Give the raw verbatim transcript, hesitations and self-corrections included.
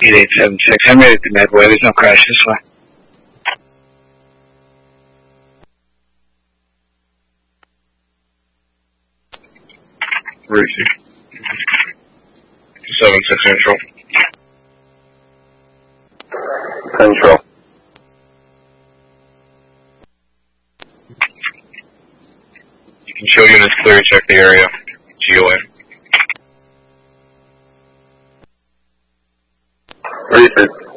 eight eight seven six. I made it to Medway. There's no crash this way. Route seven six Central. Central. You can show units clear, check the area. G O N. Research.